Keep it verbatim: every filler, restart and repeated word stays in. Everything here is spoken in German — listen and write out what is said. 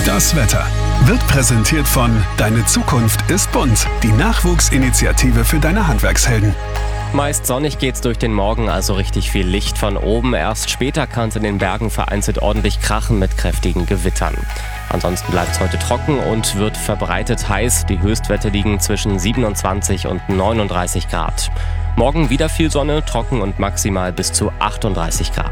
Das Wetter wird präsentiert von Deine Zukunft ist bunt, die Nachwuchsinitiative für deine Handwerkshelden. Meist sonnig geht's durch den Morgen, also richtig viel Licht von oben. Erst später kann es in den Bergen vereinzelt ordentlich krachen mit kräftigen Gewittern. Ansonsten bleibt es heute trocken und wird verbreitet heiß. Die Höchstwerte liegen zwischen siebenundzwanzig und neununddreißig Grad. Morgen wieder viel Sonne, trocken und maximal bis zu achtunddreißig Grad.